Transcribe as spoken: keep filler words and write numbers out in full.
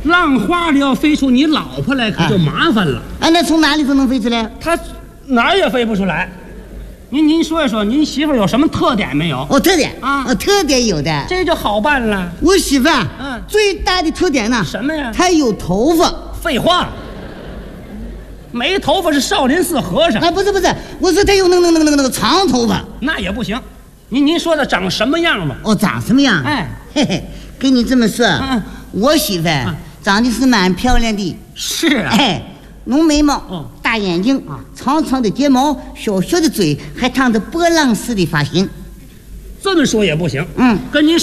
浪花里要飞出你老婆来，可就麻烦了。 啊，那从哪里头能飞出来？ 她哪儿也飞不出来。您您说一说，您媳妇有什么特点没有？ 哦，特点啊， 哦，特点有的， 这就好办了。 我媳妇啊， 嗯， 最大的特点呢， 什么呀？ 她有头发。 废话，没头发是少林寺和尚。 啊，不是不是，我说她有那个那个那个那个长头发， 那也不行。您您说的长什么样吧？ 哦，长什么样？ 哎， 嘿嘿，跟你这么说， 嗯， 我媳妇嗯长得是蛮漂亮的。 是啊， 哎，浓眉毛， 哦， 大眼睛， 啊， 长长的睫毛，小小的嘴，还烫着波浪式的发型。 这么说也不行。 嗯， 跟您